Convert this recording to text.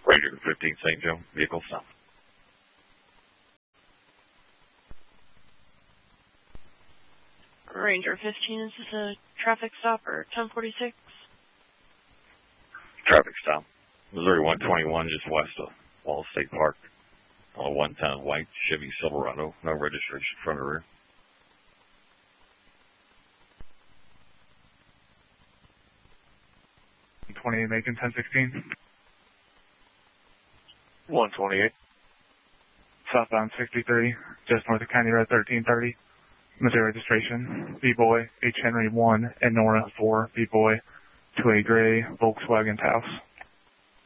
Ranger 15 St. Joe, vehicle south. Ranger 15, is this a traffic stop or 1046? Traffic stop. Missouri 121, just west of Wall State Park. On a 110 white Chevy Silverado, no registration, front or rear. Macon 1016. 128. Southbound 63, just north of County Road 1330. Missouri registration, B-Boy, H. Henry 1, and Nora 4, B-Boy, to a gray Volkswagen Taos.